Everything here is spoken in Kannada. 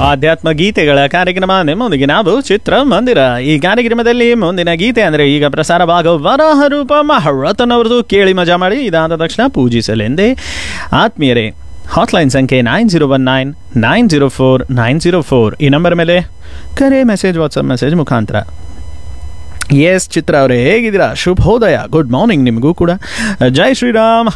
ಆಧ್ಯಾತ್ಮ ಗೀತೆಗಳ ಕಾರ್ಯಕ್ರಮ ನಿಮ್ಮೊಂದಿಗೆ ನಾವು ಚಿತ್ರಮಂದಿರ. ಈ ಕಾರ್ಯಕ್ರಮದಲ್ಲಿ ಮುಂದಿನ ಗೀತೆ ಅಂದರೆ ಈಗ ಪ್ರಸಾರವಾಗುವ ವರಾಹ ರೂಪ ಮಹಾರಥನವ್ರದ್ದು ಕೇಳಿ ಮಜಾ ಮಾಡಿ. ಇದಾದ ತಕ್ಷಣ ಪೂಜಿಸಲೆಂದೇ ಆತ್ಮೀಯರೇ ಹಾಟ್ಲೈನ್ ಸಂಖ್ಯೆ 9019904904 ಈ ನಂಬರ್ ಮೇಲೆ ಕರೆ, ಮೆಸೇಜ್, ವಾಟ್ಸಪ್ ಮೆಸೇಜ್ ಮುಖಾಂತರ. ಎಸ್ ಚಿತ್ರ ಅವರೇ ಹೇಗಿದ್ದೀರಾ? ಶುಭೋದಯ, ಗುಡ್ ಮಾರ್ನಿಂಗ್ ನಿಮಗೂ ಕೂಡ. ಜೈ ಶ್ರೀರಾಮ್.